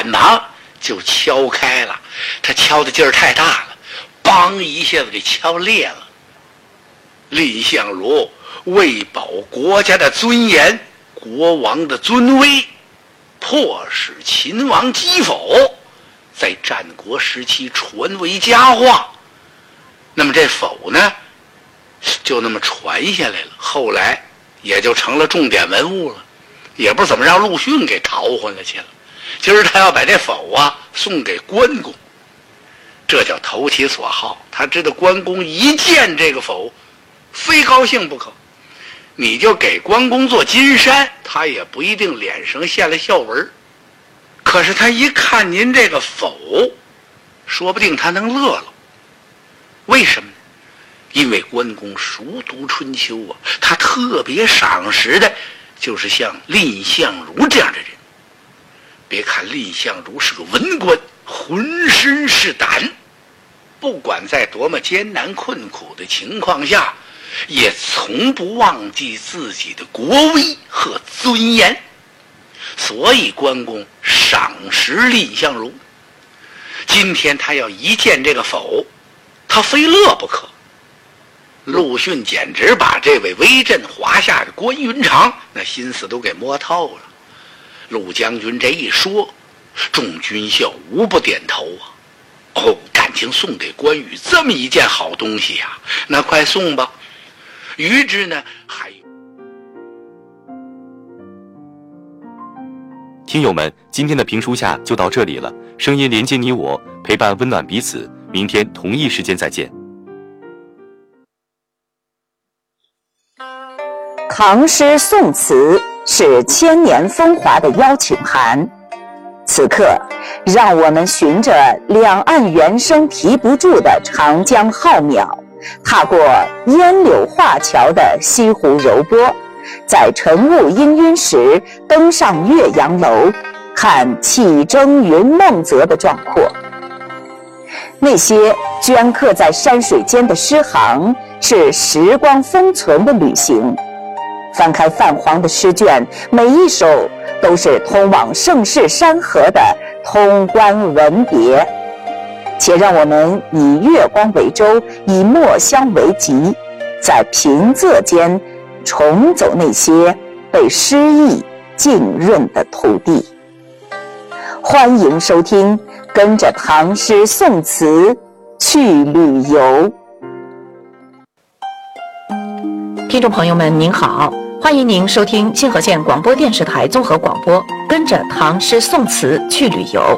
脸庞就敲开了，他敲的劲儿太大了，梆一下子给敲裂了。蔺相如为保国家的尊严，国王的尊威，迫使秦王击否，在战国时期传为佳话。那么这否呢，就那么传下来了，后来也就成了重点文物了，也不知怎么让陆逊给淘换了去了。今儿他要把这否送给关公，这叫投其所好。他知道关公一见这个否非高兴不可，你就给关公做金山，他也不一定脸上现了笑纹。可是他一看您这个否，说不定他能乐了。为什么？因为关公熟读春秋他特别赏识的就是像蔺相如这样的人。别看蔺相如是个文官，浑身是胆，不管在多么艰难困苦的情况下，也从不忘记自己的国威和尊严。所以关公赏识蔺相如。今天他要一见这个否，他非乐不可。陆逊简直把这位威震华夏的关云长那心思都给摸透了。陆将军这一说，众军校无不点头感情送给关羽这么一件好东西那快送吧。于之呢，还有听友们，今天的评书下就到这里了。声音连接你我，陪伴温暖彼此。明天同一时间再见。 唐诗宋词是千年风华的邀请函，此刻让我们循着两岸猿声啼不住的长江浩渺，踏过烟柳画桥的西湖柔波，在晨雾氤氲时登上岳阳楼，看气蒸云梦泽的壮阔。那些镌刻在山水间的诗行，是时光封存的旅行。翻开泛黄的诗卷，每一首都是通往盛世山河的通关文别。且让我们以月光为舟，以墨香为笈，在平仄间重走那些被诗意浸润的土地。欢迎收听，跟着唐诗宋词去旅游。 听众朋友们您好，欢迎您收听清河县广播电视台综合广播，跟着唐诗宋词去旅游。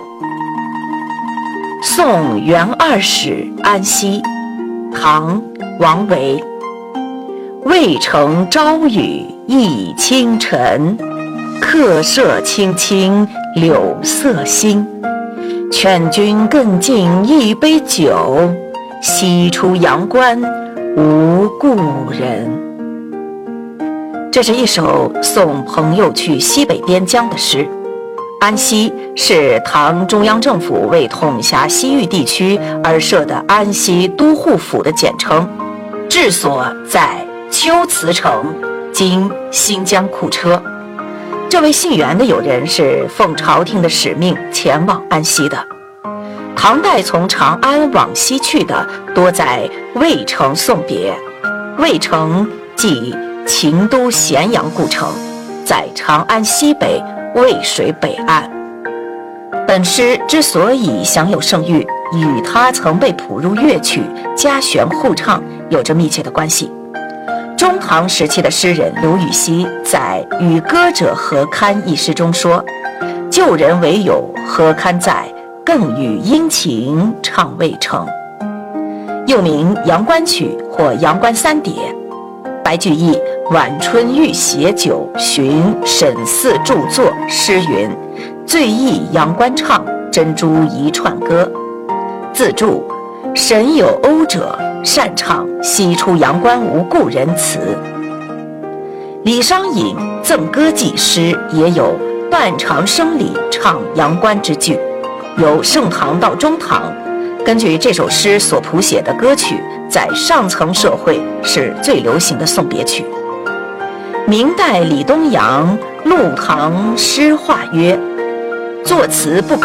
送元二使安西，唐·王维。渭城朝雨浥轻尘，客舍青青柳色新。劝君更尽一杯酒，西出阳关无故人。这是一首送朋友去西北边疆的诗。安西是唐中央政府为统辖西域地区而设的安西都护府的简称，治所在龟兹城，今新疆库车。这位姓袁的友人是奉朝廷的使命前往安西的。唐代从长安往西去的多在渭城送别，渭城即秦都咸阳故城，在长安西北渭水北岸。本诗之所以享有盛誉，与他曾被谱入乐曲、家弦互唱有着密切的关系。中唐时期的诗人刘禹锡在《与歌者何堪》一诗中说：“旧人唯有何堪在，更与殷勤唱渭城。”又名《阳关曲》或《阳关三叠》。白居易《晚春遇携酒寻沈四著作》诗云：“醉忆阳关唱，珍珠一串歌。”自注：沈有讴者，擅唱西出阳关无故人词。李商隐《赠歌记》诗也有断肠声里唱阳关之句。由盛唐到中唐，根据这首诗所谱写的歌曲，在上层社会是最流行的送别曲。明代李东阳《陆唐诗话》曰：“作词不可